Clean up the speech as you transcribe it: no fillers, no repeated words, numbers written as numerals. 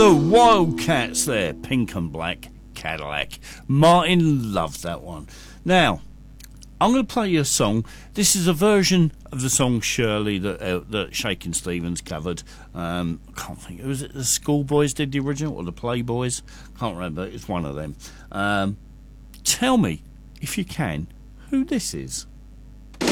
The Wildcats there, Pink and Black Cadillac. Martin loved that one. Now, I'm going to play you a song. This is a version of the song Shirley that Shakin' Stevens covered. I can't think. Was it the Schoolboys did the original or the Playboys? Can't remember. It's one of them. Tell me, if you can, who this is.